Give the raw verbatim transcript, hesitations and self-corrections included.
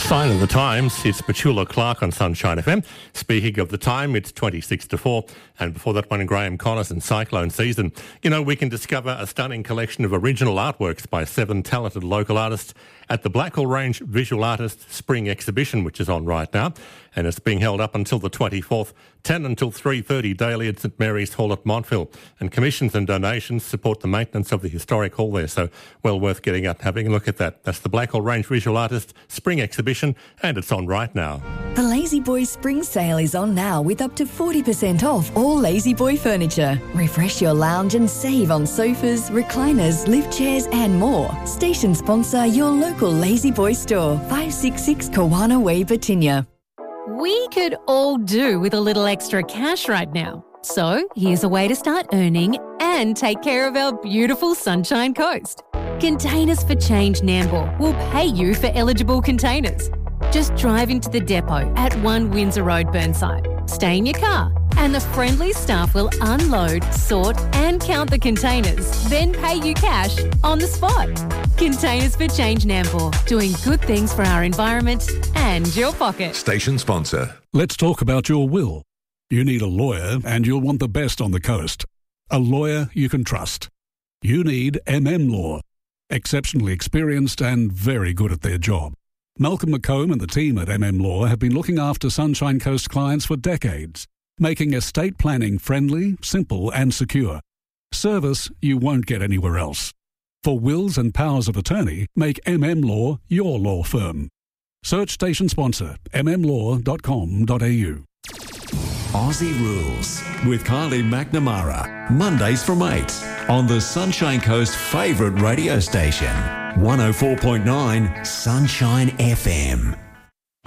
Sign of the Times, it's Petula Clark on Sunshine F M. Speaking of the time, it's twenty-six to four. And before that one, Graham Connors and Cyclone Season. You know, we can discover a stunning collection of original artworks by seven talented local artists at the Blackall Range Visual Artists Spring Exhibition, which is on right now. And it's being held up until the twenty-fourth, ten until three thirty daily at St Mary's Hall at Montville. And commissions and donations support the maintenance of the historic hall there. So well worth getting up and having a look at that. That's the Blackall Range Visual Artists Spring Exhibition, and it's on right now. The Lazy Boy Spring Sale is on now with up to forty percent off all Lazy Boy furniture. Refresh your lounge and save on sofas, recliners, lift chairs and more. Station sponsor your local Lazy Boy store, five sixty-six Kawana Way, Batinia. We could all do with a little extra cash right now. So here's a way to start earning and take care of our beautiful Sunshine Coast. Containers for Change Nambour will pay you for eligible containers. Just drive into the depot at one Windsor Road, Burnside. Stay in your car and the friendly staff will unload, sort and count the containers, then pay you cash on the spot. Containers for Change Nambour, doing good things for our environment and your pocket. Station sponsor. Let's talk about your will. You need a lawyer and you'll want the best on the coast. A lawyer you can trust. You need M M Law. Exceptionally experienced and very good at their job. Malcolm McComb and the team at M M Law have been looking after Sunshine Coast clients for decades, making estate planning friendly, simple and secure. Service you won't get anywhere else. For wills and powers of attorney, make M M Law your law firm. Search station sponsor m m law dot com dot a u. Aussie Rules with Kylie McNamara. Mondays from eight on the Sunshine Coast favourite radio station. one oh four point nine Sunshine F M.